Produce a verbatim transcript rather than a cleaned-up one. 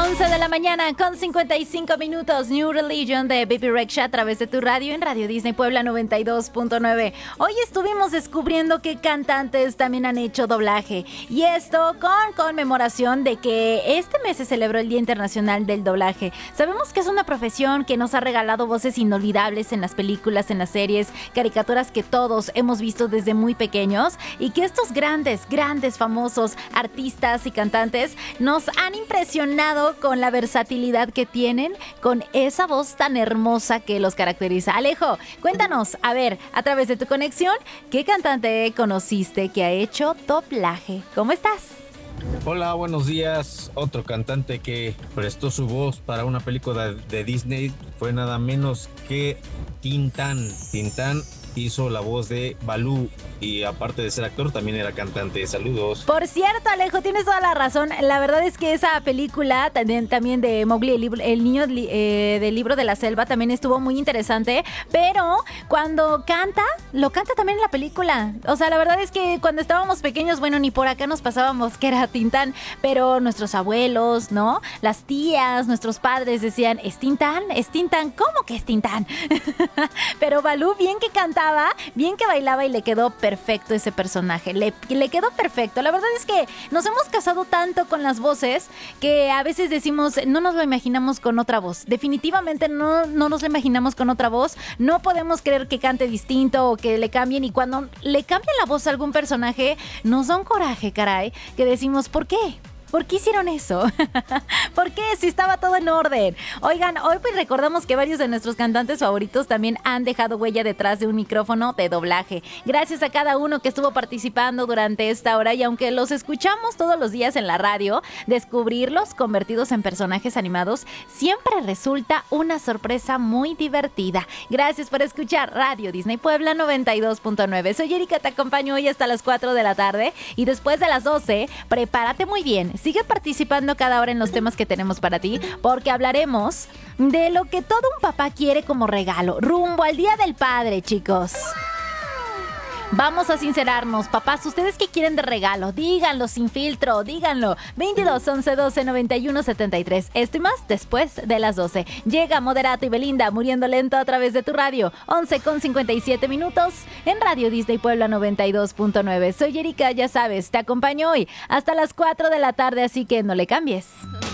once de la mañana con cincuenta y cinco minutos. New Religion de Baby Rexha a través de tu radio en Radio Disney Puebla noventa y dos punto nueve. Hoy estuvimos descubriendo que cantantes también han hecho doblaje. Y esto con conmemoración de que este mes se celebró el Día Internacional del Doblaje. Sabemos que es una profesión que nos ha regalado voces inolvidables en las películas, en las series, caricaturas que todos hemos visto desde muy pequeños. Y que estos grandes, grandes, famosos artistas y cantantes nos han impresionado con la versatilidad que tienen, con esa voz tan hermosa que los caracteriza. Alejo, cuéntanos, a ver, a través de tu conexión, ¿qué cantante conociste que ha hecho doblaje? ¿Cómo estás? Hola, buenos días. Otro cantante que prestó su voz para una película de Disney fue nada menos que Tintán. Tintán hizo la voz de Balú y aparte de ser actor también era cantante. Saludos. Por cierto, Alejo, tienes toda la razón. La verdad es que esa película también, también de Mowgli, el, libro, el niño eh, del libro de la selva, también estuvo muy interesante, pero cuando canta, lo canta también en la película. O sea, la verdad es que cuando estábamos pequeños, bueno, ni por acá nos pasábamos que era Tintán, pero nuestros abuelos, ¿no? Las tías, nuestros padres decían, ¿es Tintán? ¿Es Tintán? ¿Cómo que es Tintán? Pero Balú, bien que cantaba, bien que bailaba y le quedó perfecto ese personaje, le, le quedó perfecto. La verdad es que nos hemos casado tanto con las voces que a veces decimos, no nos lo imaginamos con otra voz. Definitivamente no, no nos lo imaginamos con otra voz. No podemos creer que cante distinto o que le cambien, y cuando le cambian la voz a algún personaje nos da un coraje, caray, que decimos, ¿por qué? ¿Por qué hicieron eso? ¿Por qué? Si estaba todo en orden. Oigan, hoy pues recordamos que varios de nuestros cantantes favoritos también han dejado huella detrás de un micrófono de doblaje. Gracias a cada uno que estuvo participando durante esta hora, y aunque los escuchamos todos los días en la radio, descubrirlos convertidos en personajes animados siempre resulta una sorpresa muy divertida. Gracias por escuchar Radio Disney Puebla noventa y dos punto nueve. Soy Erika, te acompaño hoy hasta las cuatro de la tarde, y después de las doce, prepárate muy bien. Sigue participando cada hora en los temas que tenemos para ti, porque hablaremos de lo que todo un papá quiere como regalo, rumbo al Día del Padre, chicos. Vamos a sincerarnos, papás, ¿ustedes qué quieren de regalo? Díganlo sin filtro, díganlo. veintidós, once, doce, noventa y uno, setenta y tres. Esto y más después de las doce. Llega Moderato y Belinda, Muriendo Lento, a través de tu radio. once con cincuenta y siete minutos en Radio Disney Puebla noventa y dos punto nueve. Soy Erika, ya sabes, te acompaño hoy hasta las cuatro de la tarde, así que no le cambies.